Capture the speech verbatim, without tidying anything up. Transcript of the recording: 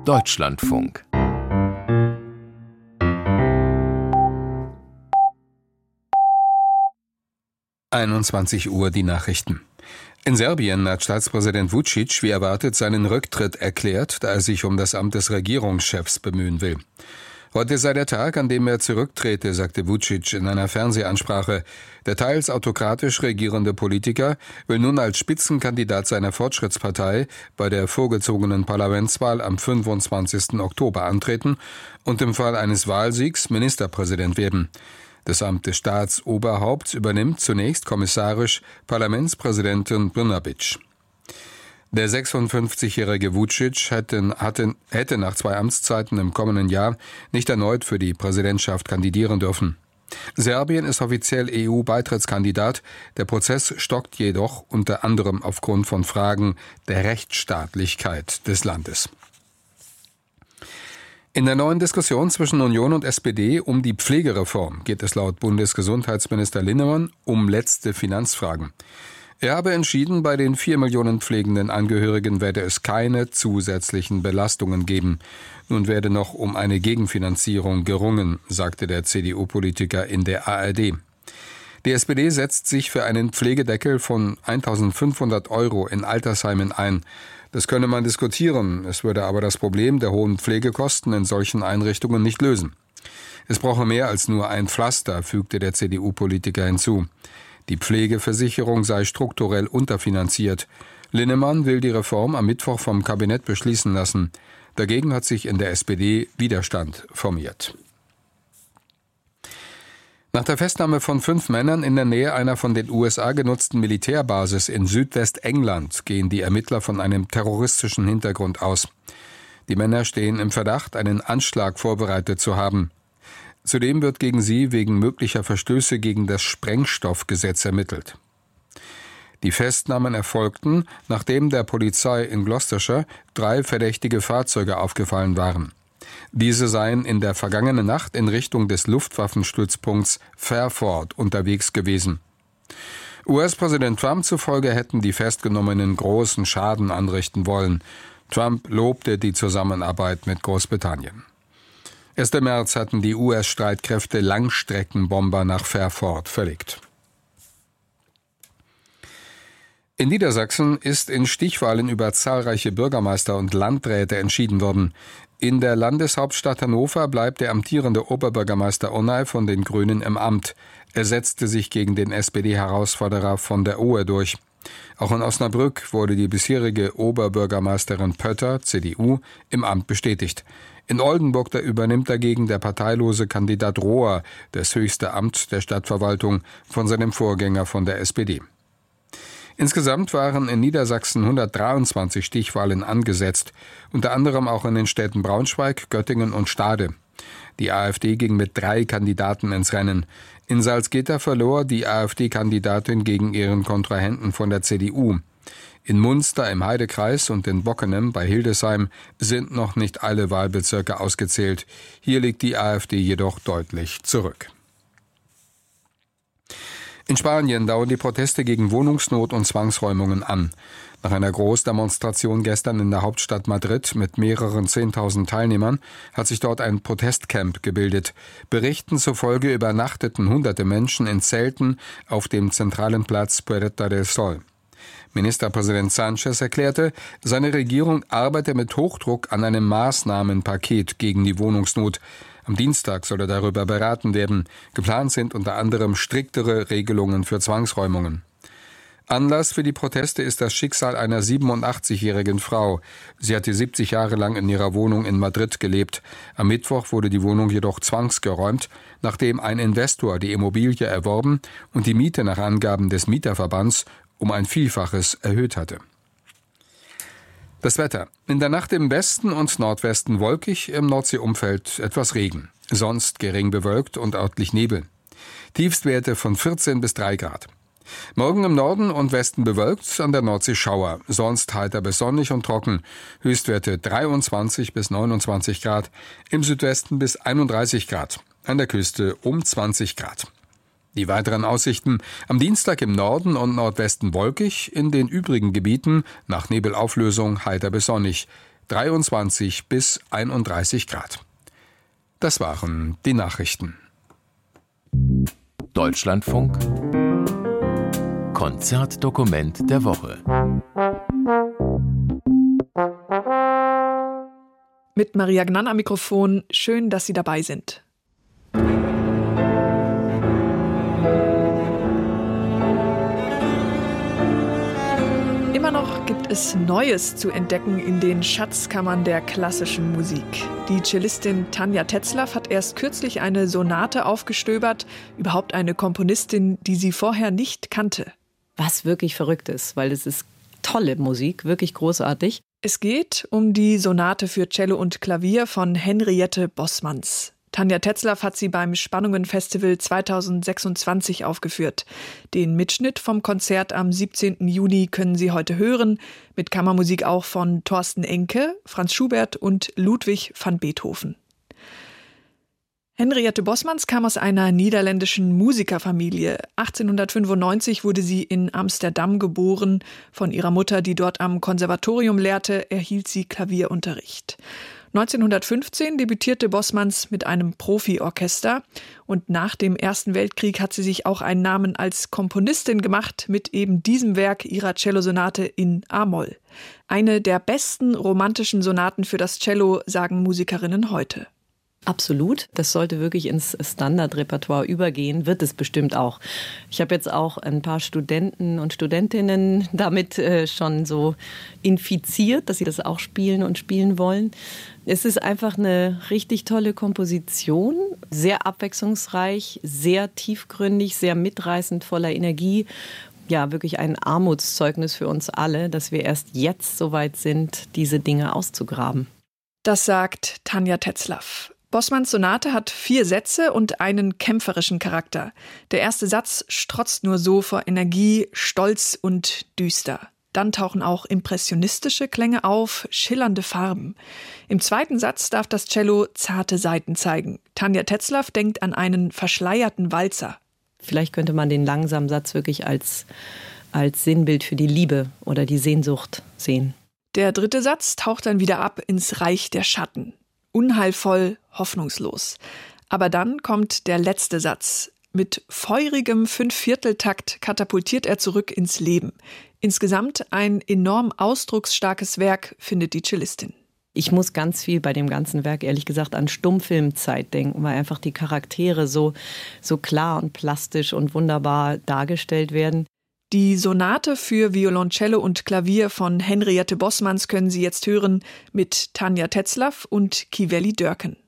Deutschlandfunk. einundzwanzig Uhr die Nachrichten. In Serbien hat Staatspräsident Vučić wie erwartet seinen Rücktritt erklärt, da er sich um das Amt des Regierungschefs bemühen will. Heute sei der Tag, an dem er zurücktrete, sagte Vučić in einer Fernsehansprache. Der teils autokratisch regierende Politiker will nun als Spitzenkandidat seiner Fortschrittspartei bei der vorgezogenen Parlamentswahl am fünfundzwanzigsten Oktober antreten und im Fall eines Wahlsiegs Ministerpräsident werden. Das Amt des Staatsoberhaupts übernimmt zunächst kommissarisch Parlamentspräsidentin Brnabić. Der sechsundfünfzigjährige Vučić hätte, hatte, hätte nach zwei Amtszeiten im kommenden Jahr nicht erneut für die Präsidentschaft kandidieren dürfen. Serbien ist offiziell E U-Beitrittskandidat. Der Prozess stockt jedoch unter anderem aufgrund von Fragen der Rechtsstaatlichkeit des Landes. In der neuen Diskussion zwischen Union und S P D um die Pflegereform geht es laut Bundesgesundheitsminister Linnemann um letzte Finanzfragen. Er habe entschieden, bei den vier Millionen pflegenden Angehörigen werde es keine zusätzlichen Belastungen geben. Nun werde noch um eine Gegenfinanzierung gerungen, sagte der C D U-Politiker in der A R D. Die S P D setzt sich für einen Pflegedeckel von eintausendfünfhundert Euro in Altersheimen ein. Das könne man diskutieren, es würde aber das Problem der hohen Pflegekosten in solchen Einrichtungen nicht lösen. Es brauche mehr als nur ein Pflaster, fügte der C D U-Politiker hinzu. Die Pflegeversicherung sei strukturell unterfinanziert. Linnemann will die Reform am Mittwoch vom Kabinett beschließen lassen. Dagegen hat sich in der S P D Widerstand formiert. Nach der Festnahme von fünf Männern in der Nähe einer von den U S A genutzten Militärbasis in Südwestengland gehen die Ermittler von einem terroristischen Hintergrund aus. Die Männer stehen im Verdacht, einen Anschlag vorbereitet zu haben. Zudem wird gegen sie wegen möglicher Verstöße gegen das Sprengstoffgesetz ermittelt. Die Festnahmen erfolgten, nachdem der Polizei in Gloucestershire drei verdächtige Fahrzeuge aufgefallen waren. Diese seien in der vergangenen Nacht in Richtung des Luftwaffenstützpunkts Fairford unterwegs gewesen. U S-Präsident Trump zufolge hätten die Festgenommenen großen Schaden anrichten wollen. Trump lobte die Zusammenarbeit mit Großbritannien. Erst im März hatten die U S-Streitkräfte Langstreckenbomber nach Fairford verlegt. In Niedersachsen ist in Stichwahlen über zahlreiche Bürgermeister und Landräte entschieden worden. In der Landeshauptstadt Hannover bleibt der amtierende Oberbürgermeister Onay von den Grünen im Amt. Er setzte sich gegen den S P D-Herausforderer von der Ohe durch. Auch in Osnabrück wurde die bisherige Oberbürgermeisterin Pötter, C D U, im Amt bestätigt. In Oldenburg da übernimmt dagegen der parteilose Kandidat Rohr das höchste Amt der Stadtverwaltung von seinem Vorgänger von der S P D. Insgesamt waren in Niedersachsen hundertdreiundzwanzig Stichwahlen angesetzt, unter anderem auch in den Städten Braunschweig, Göttingen und Stade. Die AfD ging mit drei Kandidaten ins Rennen. In Salzgitter verlor die AfD-Kandidatin gegen ihren Kontrahenten von der C D U. In Munster im Heidekreis und in Bockenem bei Hildesheim sind noch nicht alle Wahlbezirke ausgezählt. Hier liegt die AfD jedoch deutlich zurück. In Spanien dauern die Proteste gegen Wohnungsnot und Zwangsräumungen an. Nach einer Großdemonstration gestern in der Hauptstadt Madrid mit mehreren zehntausend Teilnehmern hat sich dort ein Protestcamp gebildet. Berichten zufolge übernachteten hunderte Menschen in Zelten auf dem zentralen Platz Puerta del Sol. Ministerpräsident Sánchez erklärte, seine Regierung arbeite mit Hochdruck an einem Maßnahmenpaket gegen die Wohnungsnot. Am Dienstag soll er darüber beraten werden. Geplant sind unter anderem striktere Regelungen für Zwangsräumungen. Anlass für die Proteste ist das Schicksal einer siebenundachtzigjährigen Frau. Sie hatte siebzig Jahre lang in ihrer Wohnung in Madrid gelebt. Am Mittwoch wurde die Wohnung jedoch zwangsgeräumt, nachdem ein Investor die Immobilie erworben und die Miete nach Angaben des Mieterverbands um ein Vielfaches erhöht hatte. Das Wetter. In der Nacht im Westen und Nordwesten wolkig, im Nordseeumfeld etwas Regen. Sonst gering bewölkt und örtlich Nebel. Tiefstwerte von vierzehn bis drei Grad. Morgen im Norden und Westen bewölkt, an der Nordsee Schauer. Sonst heiter bis sonnig und trocken. Höchstwerte dreiundzwanzig bis neunundzwanzig Grad. Im Südwesten bis einunddreißig Grad. An der Küste um zwanzig Grad. Die weiteren Aussichten: am Dienstag im Norden und Nordwesten wolkig, in den übrigen Gebieten nach Nebelauflösung heiter bis sonnig. dreiundzwanzig bis einunddreißig Grad. Das waren die Nachrichten. Deutschlandfunk Konzertdokument der Woche. Mit Maria Gnann am Mikrofon. Schön, dass Sie dabei sind. Immer noch gibt es Neues zu entdecken in den Schatzkammern der klassischen Musik. Die Cellistin Tanja Tetzlaff hat erst kürzlich eine Sonate aufgestöbert, überhaupt eine Komponistin, die sie vorher nicht kannte. Was wirklich verrückt ist, weil es ist tolle Musik, wirklich großartig. Es geht um die Sonate für Cello und Klavier von Henriette Bossmanns. Tanja Tetzlaff hat sie beim Spannungen-Festival zweitausendsechsundzwanzig aufgeführt. Den Mitschnitt vom Konzert am siebzehnten Juni können Sie heute hören, mit Kammermusik auch von Thorsten Enke, Franz Schubert und Ludwig van Beethoven. Henriette Bossmanns kam aus einer niederländischen Musikerfamilie. achtzehnhundertfünfundneunzig wurde sie in Amsterdam geboren. Von ihrer Mutter, die dort am Konservatorium lehrte, erhielt sie Klavierunterricht. neunzehnhundertfünfzehn debütierte Bossmanns mit einem Profiorchester und nach dem Ersten Weltkrieg hat sie sich auch einen Namen als Komponistin gemacht mit eben diesem Werk ihrer Cellosonate in A-Moll. Eine der besten romantischen Sonaten für das Cello, sagen Musikerinnen heute. Absolut. Das sollte wirklich ins Standardrepertoire übergehen, wird es bestimmt auch. Ich habe jetzt auch ein paar Studenten und Studentinnen damit äh, schon so infiziert, dass sie das auch spielen und spielen wollen. Es ist einfach eine richtig tolle Komposition, sehr abwechslungsreich, sehr tiefgründig, sehr mitreißend, voller Energie. Ja, wirklich ein Armutszeugnis für uns alle, dass wir erst jetzt so weit sind, diese Dinge auszugraben. Das sagt Tanja Tetzlaff. Bossmanns Sonate hat vier Sätze und einen kämpferischen Charakter. Der erste Satz strotzt nur so vor Energie, Stolz und düster. Dann tauchen auch impressionistische Klänge auf, schillernde Farben. Im zweiten Satz darf das Cello zarte Saiten zeigen. Tanja Tetzlaff denkt an einen verschleierten Walzer. Vielleicht könnte man den langsamen Satz wirklich als, als Sinnbild für die Liebe oder die Sehnsucht sehen. Der dritte Satz taucht dann wieder ab ins Reich der Schatten. Unheilvoll, hoffnungslos. Aber dann kommt der letzte Satz. Mit feurigem Fünfvierteltakt katapultiert er zurück ins Leben. Insgesamt ein enorm ausdrucksstarkes Werk, findet die Cellistin. Ich muss ganz viel bei dem ganzen Werk, ehrlich gesagt, an Stummfilmzeit denken, weil einfach die Charaktere so, so klar und plastisch und wunderbar dargestellt werden. Die Sonate für Violoncello und Klavier von Henriette Bossmanns können Sie jetzt hören mit Tanja Tetzlaff und Kiveli Dörken.